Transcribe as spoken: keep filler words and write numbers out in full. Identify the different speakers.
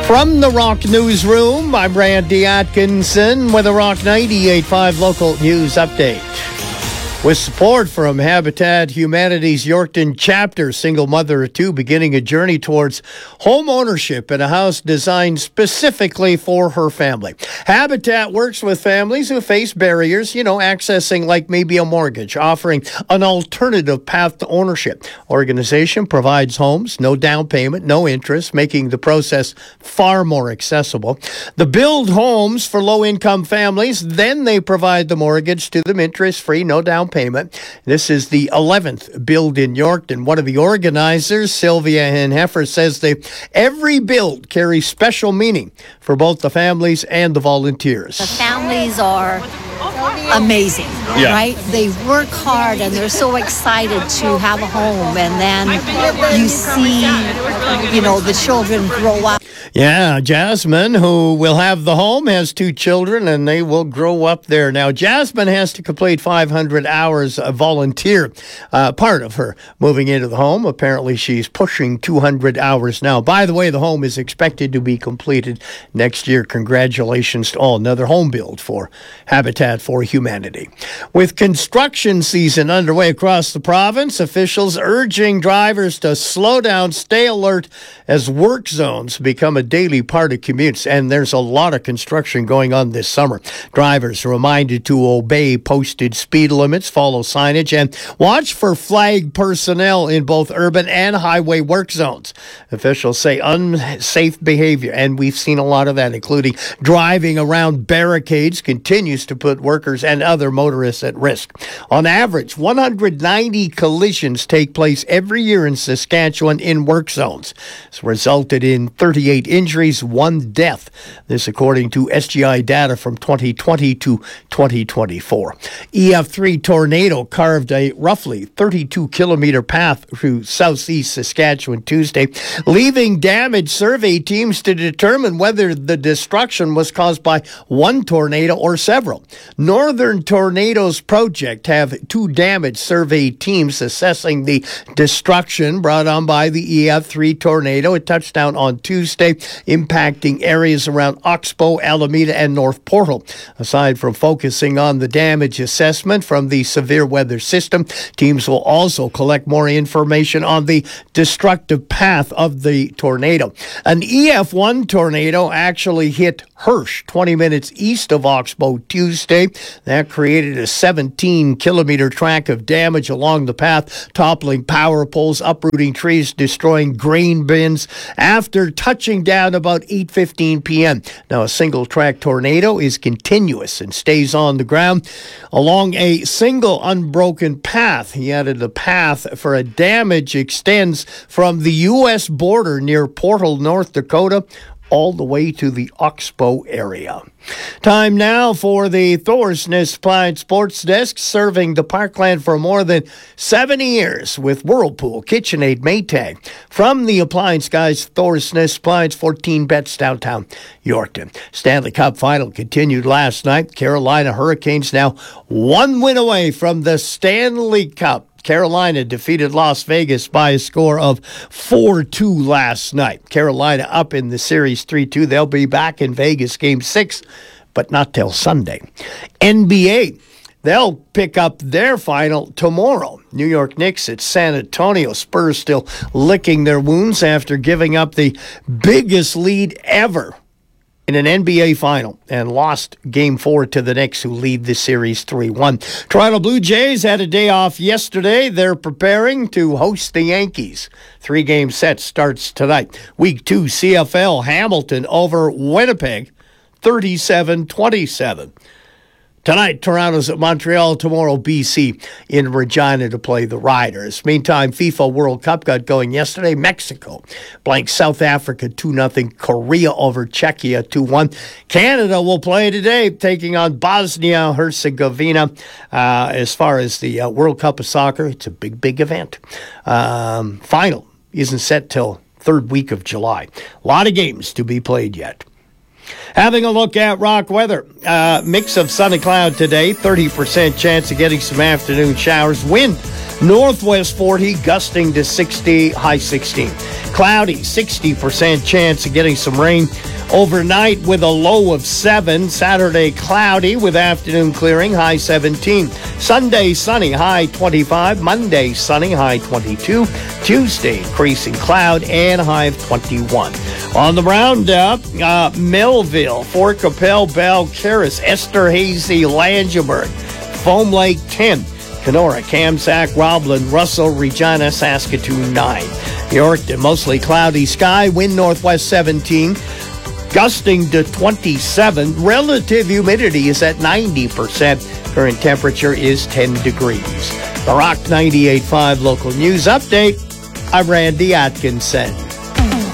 Speaker 1: From the Rock Newsroom, I'm Randy Atkinson with a Rock ninety-eight point five local news update. With support from Habitat Humanity's Yorkton chapter, single mother of two beginning a journey towards home ownership in a house designed specifically for her family. Habitat works with families who face barriers, you know, accessing like maybe a mortgage, offering an alternative path to ownership. Organization provides homes, no down payment, no interest, making the process far more accessible. The build homes for low-income families, then they provide the mortgage to them, interest-free, no down payment. This is the eleventh build in Yorkton. One of the organizers, Sylvia Henheffer, says they every build carries special meaning for both the families and the volunteers.
Speaker 2: The families are amazing, yeah. Right? They work hard and they're so excited to have a home, and then you see, you know, the children grow up.
Speaker 1: Yeah, Jasmine, who will have the home, has two children, and they will grow up there. Now, Jasmine has to complete five hundred hours of volunteer, uh, part of her moving into the home. Apparently, she's pushing two hundred hours now. By the way, the home is expected to be completed next year. Congratulations to all. Another home build for Habitat for Humanity. With construction season underway across the province, officials urging drivers to slow down, stay alert as work zones become a daily part of commutes, and there's a lot of construction going on this summer. Drivers are reminded to obey posted speed limits, follow signage, and watch for flag personnel in both urban and highway work zones. Officials say unsafe behavior, and we've seen a lot of that, including driving around barricades, continues to put workers and other motorists at risk. On average, one hundred ninety collisions take place every year in Saskatchewan in work zones. It's resulted in thirty-eight injuries, one death. This according to S G I data from twenty twenty to twenty twenty-four. E F three tornado carved a roughly thirty-two kilometer path through southeast Saskatchewan Tuesday, leaving damaged survey teams to determine whether the destruction was caused by one tornado or several. Northern Tornadoes Project have two damaged survey teams assessing the destruction brought on by the E F three tornado. It touched down on Tuesday, impacting areas around Oxbow, Alameda, and North Portal. Aside from focusing on the damage assessment from the severe weather system, teams will also collect more information on the destructive path of the tornado. An E F one tornado actually hit Hirsch, twenty minutes east of Oxbow Tuesday. That created a seventeen kilometer track of damage along the path, toppling power poles, uprooting trees, destroying grain bins after touching down about eight fifteen p.m. Now, a single track tornado is continuous and stays on the ground along a single unbroken path. He added the path for a damage extends from the U S border near Portal, North Dakota, all the way to the Oxbow area. Time now for the Thorsness Appliance Sports Desk, serving the Parkland for more than seventy years with Whirlpool, KitchenAid, Maytag. From the Appliance Guys, Thorsness Appliance, fourteen bets downtown Yorkton. Stanley Cup Final continued last night. Carolina Hurricanes now one win away from the Stanley Cup. Carolina defeated Las Vegas by a score of four two last night. Carolina up in the series three two. They'll be back in Vegas game six, but not till Sunday. N B A, they'll pick up their final tomorrow. New York Knicks at San Antonio. Spurs still licking their wounds after giving up the biggest lead ever in an N B A final and lost game four to the Knicks, who lead the series three one. Toronto Blue Jays had a day off yesterday. They're preparing to host the Yankees. Three-game set starts tonight. Week two C F L, Hamilton over Winnipeg, thirty-seven twenty-seven. Tonight, Toronto's at Montreal. Tomorrow, B C in Regina to play the Riders. Meantime, FIFA World Cup got going yesterday. Mexico blanked South Africa two nothing. Korea over Czechia two one. Canada will play today, taking on Bosnia-Herzegovina. Uh, as far as the uh, World Cup of Soccer, it's a big, big event. Um, final isn't set till third week of July. A lot of games to be played yet. Having a look at rock weather. Uh, mix of sun and cloud today. thirty percent chance of getting some afternoon showers. Wind Northwest forty, gusting to sixty, high sixteen. Cloudy, sixty percent chance of getting some rain overnight with a low of seven. Saturday, cloudy with afternoon clearing, high seventeen. Sunday, sunny, high twenty-five. Monday, sunny, high twenty-two. Tuesday, increasing cloud and high of twenty-one. On the roundup, uh, Millville, Fort Capel, Bell, Caris, Esterhazy, Langeberg, Foam Lake ten. Kenora, Kamsack, Roblin, Russell, Regina, Saskatoon nine. Yorkton, mostly cloudy sky, wind northwest seventeen, gusting to twenty-seven. Relative humidity is at ninety percent. Current temperature is ten degrees. The Rock ninety-eight point five local news update. I'm Randy Atkinson.